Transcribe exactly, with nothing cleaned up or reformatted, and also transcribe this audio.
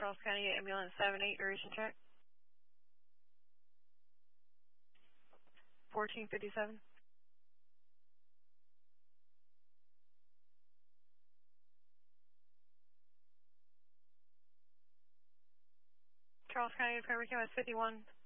Charles County Ambulance seven eight, duration check. fourteen fifty-seven. Charles County Primary Cam is fifty-one.